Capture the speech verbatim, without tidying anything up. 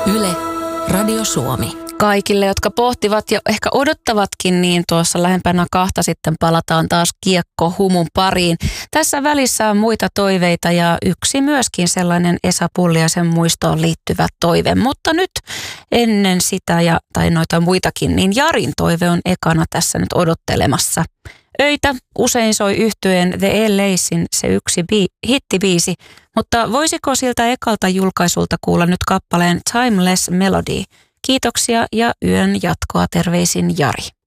Yle, Radio Suomi. Kaikille, jotka pohtivat ja ehkä odottavatkin, niin tuossa lähempänä kahta sitten palataan taas kiekkohumun pariin. Tässä välissä on muita toiveita ja yksi myöskin sellainen Esa Pulliaisen muistoon liittyvä toive. Mutta nyt ennen sitä ja, tai noita muitakin, niin Jarin toive on ekana tässä nyt odottelemassa. Öitä usein soi yhtyeen The L A:sin se yksi bi- hittibiisi, mutta voisiko siltä ekalta julkaisulta kuulla nyt kappaleen Timeless Melody? Kiitoksia ja yön jatkoa, terveisin Jari.